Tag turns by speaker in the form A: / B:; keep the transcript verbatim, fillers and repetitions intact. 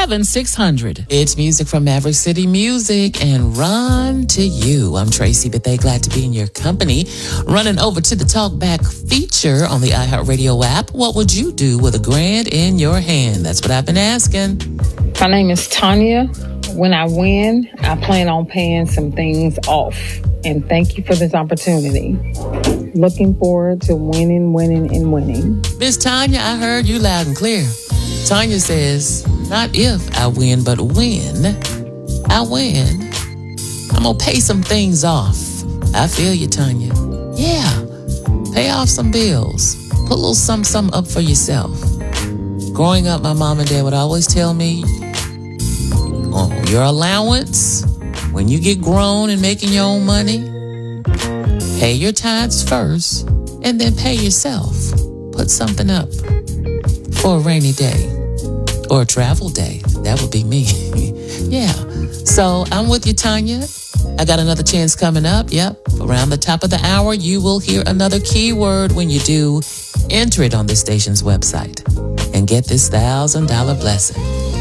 A: seven six hundred.
B: It's music from Maverick City Music and Run to You. I'm Tracy Bethea, glad to be in your company. Running over to the Talkback feature on the iHeartRadio app. What would you do with a grand in your hand? That's what I've been asking.
C: My name is Tanya. When I win, I plan on paying some things off. And thank you for this opportunity. Looking forward to winning, winning, and winning.
B: Miss Tanya, I heard you loud and clear. Tanya says, not if I win, but when I win, I'm going to pay some things off. I feel you, Tanya. Yeah, pay off some bills. Put a little something, something up for yourself. Growing up, my mom and dad would always tell me, oh, your allowance, when you get grown and making your own money, pay your tithes first and then pay yourself. Put something up for a rainy day or a travel day. That would be me. Yeah. So I'm with you, Tanya. I got another chance coming up. Yep. Around the top of the hour, you will hear another keyword. When you do, enter it on the station's website and get this thousand dollar blessing.